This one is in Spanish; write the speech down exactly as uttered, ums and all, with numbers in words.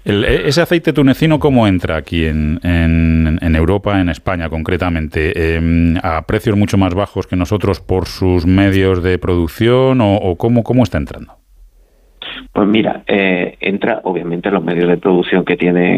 El, ese aceite tunecino, ¿cómo entra aquí en, en, en Europa, en España concretamente? Eh, ¿A precios mucho más bajos que nosotros por sus medios de producción o, o cómo, cómo está entrando? Pues mira, eh, entra obviamente los medios de producción que tiene